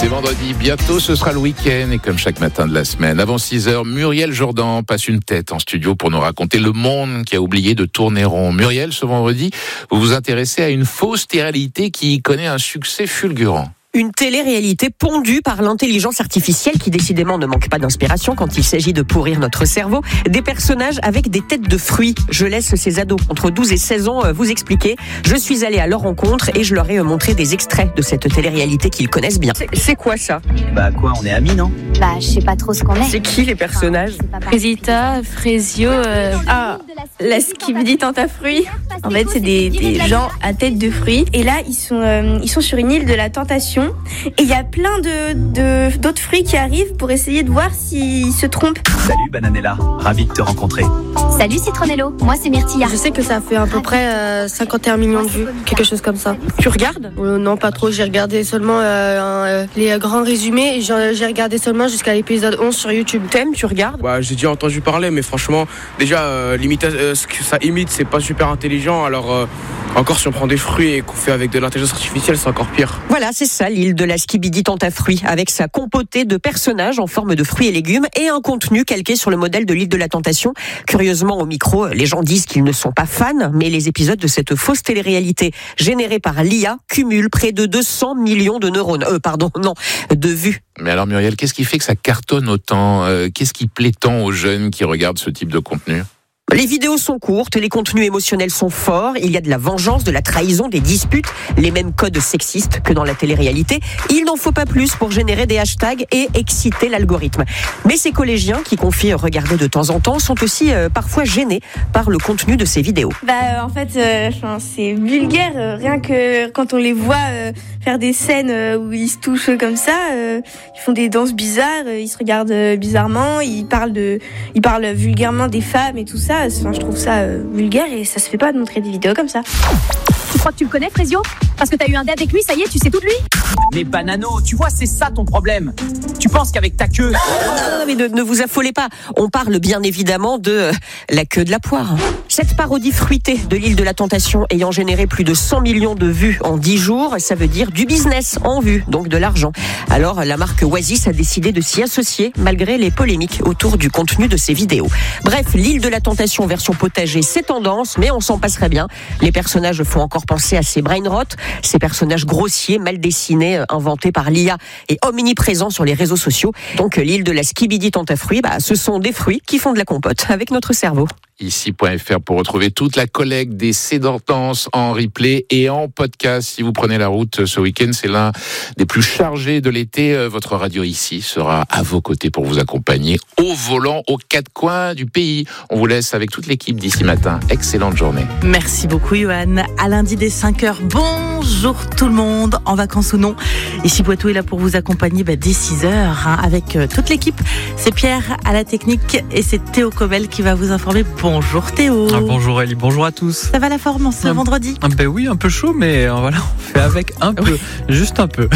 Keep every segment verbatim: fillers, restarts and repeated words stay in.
C'est vendredi, bientôt ce sera le week-end et comme chaque matin de la semaine, avant six heures, Muriel Jourdan passe une tête en studio pour nous raconter le monde qui a oublié de tourner rond. Muriel, ce vendredi, vous vous intéressez à une fausse réalité qui connaît un succès fulgurant. Une télé-réalité pondue par l'intelligence artificielle qui décidément ne manque pas d'inspiration quand il s'agit de pourrir notre cerveau. Des personnages avec des têtes de fruits. Je laisse ces ados entre douze et seize ans vous expliquer. Je suis allée à leur rencontre et je leur ai montré des extraits de cette télé-réalité qu'ils connaissent bien. C'est, c'est quoi ça ? Bah quoi, on est amis, non ? Bah je sais pas trop ce qu'on est. C'est qui les personnages ? Rosita, Frésio, euh... ah, la Skibidi Tante à fruits. En fait, c'est des, des gens à tête de fruits. Et là, ils sont, euh, ils sont sur une île de la tentation. Et il y a plein de, de, d'autres fruits qui arrivent pour essayer de voir s'ils se trompent. Salut Bananella, ravi de te rencontrer. Salut Citronello, moi c'est Myrtilla. Je sais que ça fait à peu près euh, cinquante et un millions de vues, quelque chose comme ça. Tu regardes ? euh, Non, pas trop, j'ai regardé seulement euh, euh, les grands résumés. Et j'ai, j'ai regardé seulement jusqu'à l'épisode onze sur YouTube. T'aimes, tu regardes ? Bah, j'ai déjà entendu parler, mais franchement, déjà, euh, l'imita- euh, ce que ça imite, c'est pas super intelligent. Alors, euh, encore si on prend des fruits et qu'on fait avec de l'intelligence artificielle, c'est encore pire. Voilà, c'est ça, l'île de la Skibidi Tante à fruits, avec sa compotée de personnages en forme de fruits et légumes et un contenu calqué sur le modèle de l'île de la Tentation. Curieusement, au micro, les gens disent qu'ils ne sont pas fans, mais les épisodes de cette fausse télé-réalité générée par l'I A cumulent près de deux cents millions de neurones, euh, pardon, non, de vues. Mais alors Muriel, qu'est-ce qui fait que ça cartonne autant ? euh, Qu'est-ce qui plaît tant aux jeunes qui regardent ce type de contenu ? Les vidéos sont courtes, les contenus émotionnels sont forts, il y a de la vengeance, de la trahison, des disputes, les mêmes codes sexistes que dans la télé-réalité. Il n'en faut pas plus pour générer des hashtags et exciter l'algorithme. Mais ces collégiens qui confient regarder de temps en temps sont aussi euh, parfois gênés par le contenu de ces vidéos. Bah euh, en fait, euh, c'est vulgaire, euh, rien que quand on les voit euh, faire des scènes euh, où ils se touchent comme ça, euh, ils font des danses bizarres, euh, ils se regardent euh, bizarrement, ils parlent de, ils parlent vulgairement des femmes et tout ça. Enfin, je trouve ça euh, vulgaire et ça se fait pas de montrer des vidéos comme ça. Tu crois que tu le connais, Frésio ? Parce que t'as eu un date avec lui, ça y est, tu sais tout de lui ? Mais Banano, tu vois, c'est ça ton problème. Tu penses qu'avec ta queue... Non, mais ne, ne vous affolez pas. On parle bien évidemment de euh, la queue de la poire. Cette parodie fruitée de l'île de la Tentation ayant généré plus de cent millions de vues en dix jours, ça veut dire du business en vue, donc de l'argent. Alors, la marque Oasis a décidé de s'y associer malgré les polémiques autour du contenu de ces vidéos. Bref, l'île de la Tentation version potager, c'est tendance, mais on s'en passerait bien. Les personnages font encore penser à ces brain rot, ces personnages grossiers, mal dessinés, inventés par l'I A et omniprésents sur les réseaux sociaux. Donc l'île de la Skibidi Tante à fruits, bah, ce sont des fruits qui font de la compote avec notre cerveau. Ici point F R pour retrouver toute la collecte des Sédantenses en replay et en podcast. Si vous prenez la route ce week-end, c'est l'un des plus chargés de l'été. Votre radio ici sera à vos côtés pour vous accompagner au volant aux quatre coins du pays. On vous laisse avec toute l'équipe d'ici matin. Excellente journée. Merci beaucoup Yohan. À lundi dès cinq heures. Bonjour tout le monde, en vacances ou non. Ici Poitou est là pour vous accompagner bah, dès six heures hein, avec euh, toute l'équipe. C'est Pierre à la technique et c'est Théo Comel qui va vous informer. Bonjour Théo. Ah, bonjour Ellie, bonjour à tous. Ça va la forme en ce ah, vendredi ? ah, Ben oui, un peu chaud, mais euh, voilà, on fait avec un peu, juste un peu.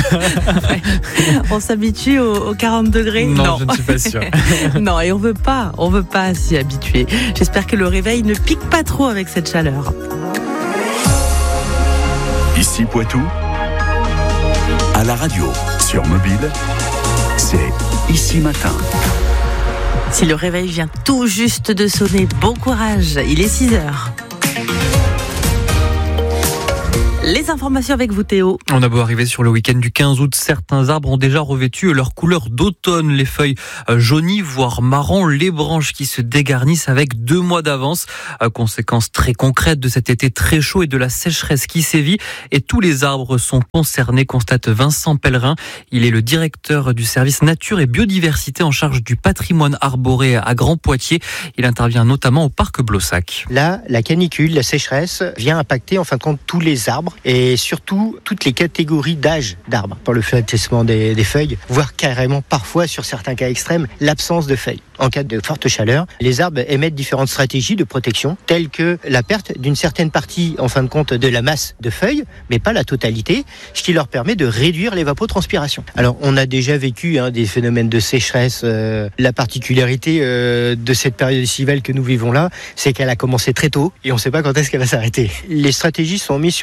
On s'habitue aux, aux quarante degrés ? Non, non, je ne suis pas sûr. Non, et on veut pas, on veut pas s'y habituer. J'espère que le réveil ne pique pas trop avec cette chaleur. Ici Poitou, à la radio, sur mobile, c'est Ici Matin. Si le réveil vient tout juste de sonner, bon courage, il est six heures. Les informations avec vous Théo. On a beau arriver sur le week-end du quinze août, certains arbres ont déjà revêtu leur couleur d'automne, les feuilles jaunies voire marron, les branches qui se dégarnissent avec deux mois d'avance. Conséquence très concrète de cet été très chaud et de la sécheresse qui sévit et tous les arbres sont concernés, constate Vincent Pellerin. Il est le directeur du service nature et biodiversité en charge du patrimoine arboré à Grand Poitiers. Il intervient notamment au parc Blossac. Là, la canicule, la sécheresse vient impacter en fin de compte tous les arbres et surtout toutes les catégories d'âge d'arbres, par le flétrissement des, des feuilles, voire carrément parfois, sur certains cas extrêmes, l'absence de feuilles. En cas de forte chaleur, les arbres émettent différentes stratégies de protection, telles que la perte d'une certaine partie, en fin de compte, de la masse de feuilles, mais pas la totalité, ce qui leur permet de réduire l'évapotranspiration. Alors, on a déjà vécu hein, des phénomènes de sécheresse. Euh, la particularité euh, de cette période estivale que nous vivons là, c'est qu'elle a commencé très tôt et on ne sait pas quand est-ce qu'elle va s'arrêter. Les stratégies sont mises sur différents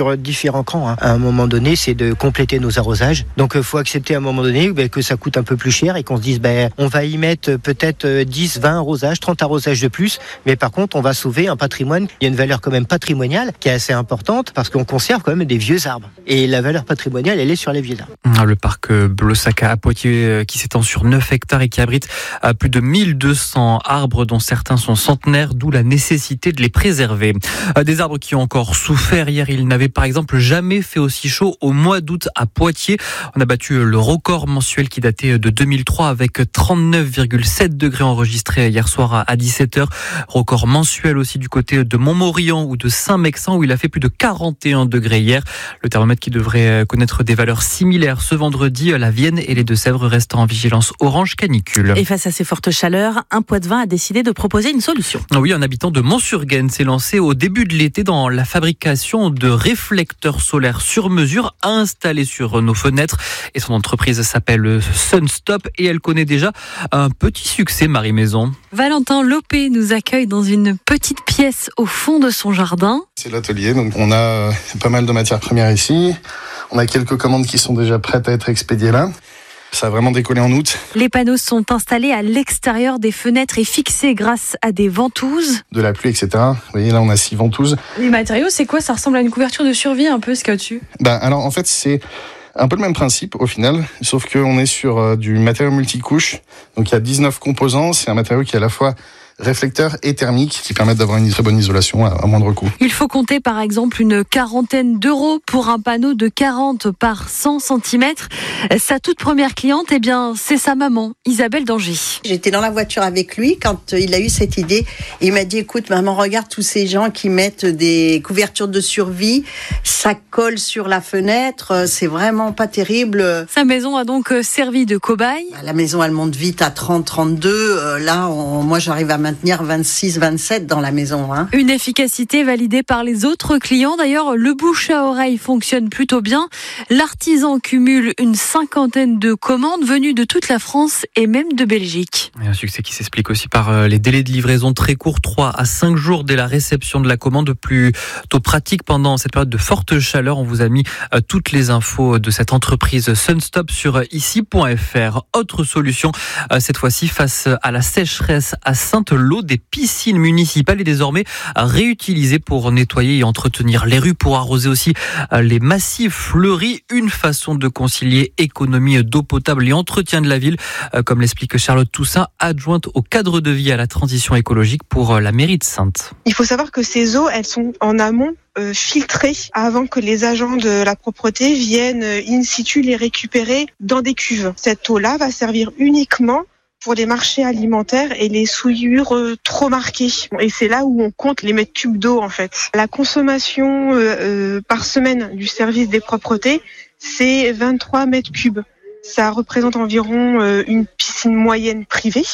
différents crans. Hein. À un moment donné, c'est de compléter nos arrosages. Donc, il faut accepter à un moment donné ben, que ça coûte un peu plus cher et qu'on se dise, ben, on va y mettre peut-être dix, vingt arrosages, trente arrosages de plus. Mais par contre, on va sauver un patrimoine. Il y a une valeur quand même patrimoniale qui est assez importante parce qu'on conserve quand même des vieux arbres. Et la valeur patrimoniale, elle est sur les vieux arbres. Le parc Bleu-Saca à Poitiers qui s'étend sur neuf hectares et qui abrite plus de mille deux cents arbres dont certains sont centenaires, d'où la nécessité de les préserver. Des arbres qui ont encore souffert. Hier, il n'avait par exemple jamais fait aussi chaud au mois d'août à Poitiers. On a battu le record mensuel qui datait de deux mille trois avec trente-neuf virgule sept degrés enregistrés hier soir à dix-sept heures. Record mensuel aussi du côté de Montmorillon ou de Saint-Mexan où il a fait plus de quarante et un degrés hier. Le thermomètre qui devrait connaître des valeurs similaires ce vendredi. La Vienne et les Deux-Sèvres restent en vigilance orange canicule. Et face à ces fortes chaleurs, un Poitevin a décidé de proposer une solution. Oui, un habitant de Mont-sur-Gaine s'est lancé au début de l'été dans la fabrication de réflecteurs solaires sur mesure installés sur nos fenêtres. Et son entreprise s'appelle Sunstop et elle connaît déjà un petit succès, Marie Maison. Valentin Lopé nous accueille dans une petite pièce au fond de son jardin. C'est l'atelier, donc on a pas mal de matières premières ici. On a quelques commandes qui sont déjà prêtes à être expédiées là. Ça a vraiment décollé en août. Les panneaux sont installés à l'extérieur des fenêtres et fixés grâce à des ventouses. De la pluie, et cetera. Vous voyez, là, on a six ventouses. Les matériaux, c'est quoi? Ça ressemble à une couverture de survie un peu, ce qu'il y a dessus. Ben, alors, en fait, c'est un peu le même principe au final, sauf qu'on est sur euh, du matériau multicouche. Donc, il y a dix-neuf composants. C'est un matériau qui est à la fois réflecteurs et thermiques qui permettent d'avoir une très bonne isolation à, à moindre coût. Il faut compter par exemple une quarantaine d'euros pour un panneau de quarante par cent centimètres. Sa toute première cliente, eh bien, c'est sa maman, Isabelle Danger. J'étais dans la voiture avec lui quand il a eu cette idée. Il m'a dit, écoute maman, regarde tous ces gens qui mettent des couvertures de survie, ça colle sur la fenêtre, c'est vraiment pas terrible. Sa maison a donc servi de cobaye. La maison, elle monte vite à trente, trente-deux. Là, on, moi, j'arrive à maintenir vingt-six, vingt-sept dans la maison. Hein. Une efficacité validée par les autres clients. D'ailleurs, le bouche à oreille fonctionne plutôt bien. L'artisan cumule une cinquantaine de commandes venues de toute la France et même de Belgique. Et un succès qui s'explique aussi par les délais de livraison très courts, trois à cinq jours dès la réception de la commande, plutôt pratique pendant cette période de forte chaleur. On vous a mis toutes les infos de cette entreprise Sunstop sur ici point f r. Autre solution, cette fois-ci face à la sécheresse à Sainte-L'eau, des piscines municipales est désormais réutilisée pour nettoyer et entretenir les rues, pour arroser aussi les massifs fleuris. Une façon de concilier économie d'eau potable et entretien de la ville, comme l'explique Charlotte Toussaint, adjointe au cadre de vie à la transition écologique pour la mairie de Saintes. Il faut savoir que ces eaux, elles sont en amont euh, filtrées avant que les agents de la propreté viennent in situ les récupérer dans des cuves. Cette eau-là va servir uniquement pour les marchés alimentaires et les souillures euh, trop marquées. Et c'est là où on compte les mètres cubes d'eau en fait. La consommation euh, euh, par semaine du service des propretés, c'est vingt-trois mètres cubes. Ça représente environ euh, une piscine moyenne privée.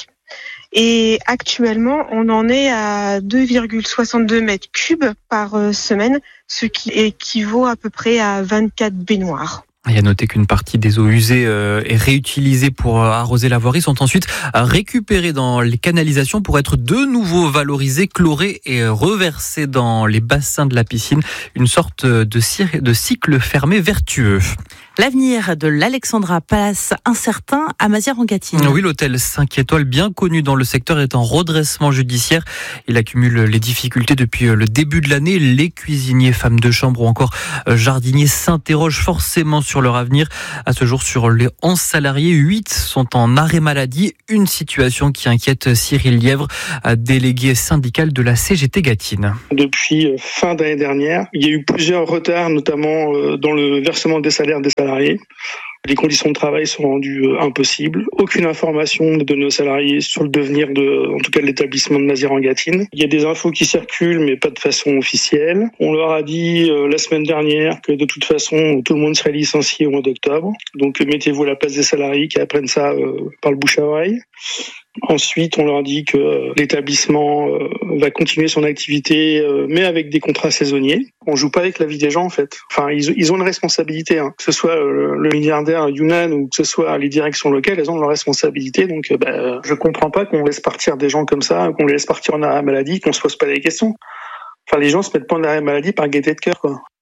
Et actuellement, on en est à deux virgule soixante-deux mètres cubes par euh, semaine, ce qui équivaut à peu près à vingt-quatre baignoires. Il y a noté qu'une partie des eaux usées euh, est réutilisée pour euh, arroser la voirie, sont ensuite euh, récupérées dans les canalisations pour être de nouveau valorisées, chlorées et euh, reversées dans les bassins de la piscine. Une sorte de, cir- de cycle fermé vertueux. L'avenir de l'Alexandra Palace incertain à Mazières-en-Gâtine. Oui, l'hôtel cinq étoiles, bien connu dans le secteur, est en redressement judiciaire. Il accumule les difficultés depuis le début de l'année. Les cuisiniers, femmes de chambre ou encore jardiniers s'interrogent forcément sur leur avenir. À ce jour, sur les onze salariés, huit sont en arrêt maladie. Une situation qui inquiète Cyril Lièvre, délégué syndical de la C G T Gâtine. Depuis fin d'année dernière, il y a eu plusieurs retards, notamment dans le versement des salaires des salariés. Les conditions de travail sont rendues impossibles. Aucune information de nos salariés sur le devenir de, en tout cas, de l'établissement de Mazières-en-Gâtine. Il y a des infos qui circulent, mais pas de façon officielle. On leur a dit euh, la semaine dernière que de toute façon, tout le monde serait licencié au mois d'octobre. Donc, mettez-vous à la place des salariés qui apprennent ça euh, par le bouche à oreille. Ensuite, on leur dit que l'établissement va continuer son activité, mais avec des contrats saisonniers. On joue pas avec la vie des gens, en fait. Enfin, ils, ils ont une responsabilité, hein. Que ce soit le milliardaire Younan ou que ce soit les directions locales, elles ont leur responsabilité. Donc, bah, je comprends pas qu'on laisse partir des gens comme ça, qu'on les laisse partir en arrêt maladie, qu'on se pose pas des questions. Enfin, les gens se mettent pas en arrêt maladie par gaieté de cœur, quoi.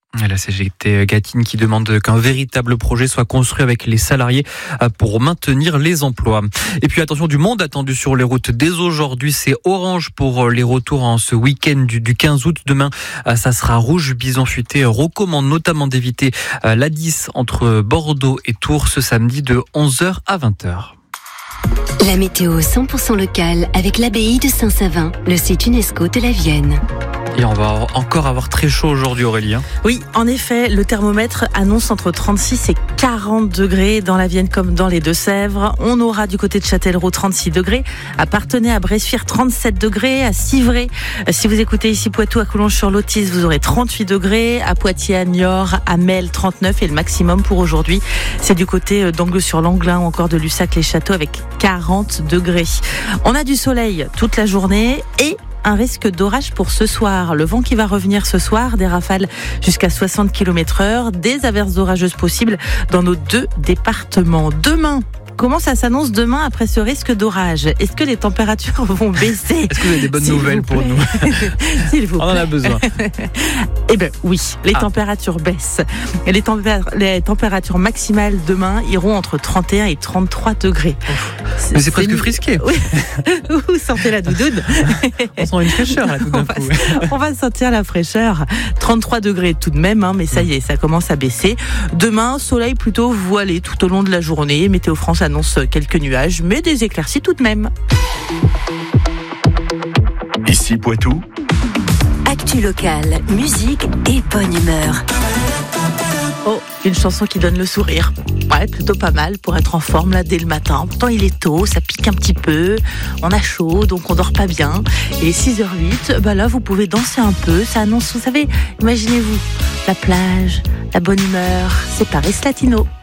La C G T Gâtine qui demande qu'un véritable projet soit construit avec les salariés pour maintenir les emplois. Et puis attention, du monde attendu sur les routes dès aujourd'hui, c'est orange pour les retours en ce week-end du, du quinze août. Demain, ça sera rouge. Bison Futé recommande notamment d'éviter l'A dix entre Bordeaux et Tours ce samedi de onze heures à vingt heures. La météo cent pour cent locale avec l'abbaye de Saint-Savin, le site UNESCO de la Vienne. Et on va encore avoir très chaud aujourd'hui, Aurélie. Hein. Oui, en effet, le thermomètre annonce entre trente-six et quarante degrés dans la Vienne comme dans les Deux-Sèvres. On aura du côté de Châtellerault trente-six degrés, à Parthenay, à Bressuire trente-sept degrés, à Civray. Si vous écoutez ici Poitou, à Coulonges-sur-Lotis, vous aurez trente-huit degrés, à Poitiers, à Niort, à Mel trente-neuf et le maximum pour aujourd'hui, c'est du côté d'Angle-sur-Langlin ou encore de Lussac-les-Châteaux avec quarante degrés. On a du soleil toute la journée et un risque d'orage pour ce soir. Le vent qui va revenir ce soir, des rafales jusqu'à soixante kilomètres heure, des averses orageuses possibles dans nos deux départements. Demain, comment ça s'annonce demain après ce risque d'orage? Est-ce que les températures vont baisser? Est-ce que vous avez des bonnes nouvelles pour nous? S'il vous plaît. On en a besoin. Eh bien oui, les ah. températures baissent. Et les, tempé- les températures maximales demain iront entre trente et un et trente-trois degrés. C'est, Mais c'est, c'est presque mi- frisqué. Oui. Vous sentez la doudoune. On sent une fraîcheur là tout d'un on coup. Va, on va sentir la fraîcheur. trente-trois degrés tout de même, hein, mais ça y est, ça commence à baisser. Demain, soleil plutôt voilé tout au long de la journée. Météo France annonce quelques nuages, mais des éclaircies tout de même. Ici Poitou. Actu locale, musique et bonne humeur. Oh, une chanson qui donne le sourire. Ouais, plutôt pas mal pour être en forme là dès le matin. Pourtant il est tôt, ça pique un petit peu, on a chaud donc on dort pas bien. Et six heures huit, bah là vous pouvez danser un peu, ça annonce, vous savez, imaginez-vous, la plage, la bonne humeur, c'est Paris Latino.